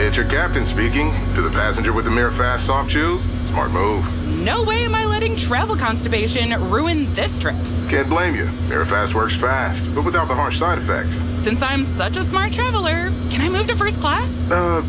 It's your captain speaking. To the passenger with the Mirror Fast soft chews, smart move. No way am I letting travel constipation ruin this trip. Can't blame you. Mirror Fast works fast, but without the harsh side effects. Since I'm such a smart traveler, can I move to first class?